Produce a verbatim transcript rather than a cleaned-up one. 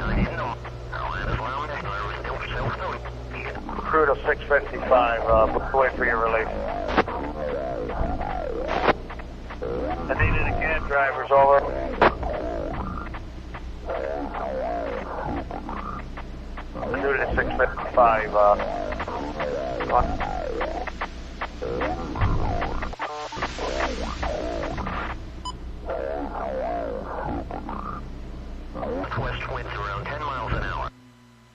Crew to six fifty-five, uh, wait for your release. I need it again, drivers, over. I need it at six fifty-five, uh, one.